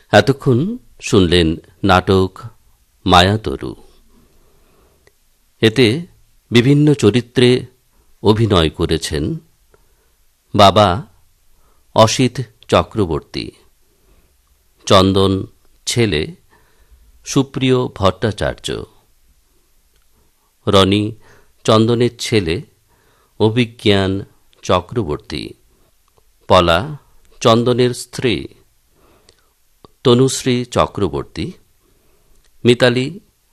এতক্ষণ শুনলেন নাটক মায়াতরু। এতে বিভিন্ন চরিত্রে অভিনয় করেছেন বাবা অসিত চক্রবর্তী, চন্দন ছেলে সুপ্রিয় ভট্টাচার্য, রনি চন্দনের ছেলে অভিজ্ঞান চক্রবর্তী, পলা চন্দনের স্ত্রী তনুশ্রী চক্রবর্তী, মিতালি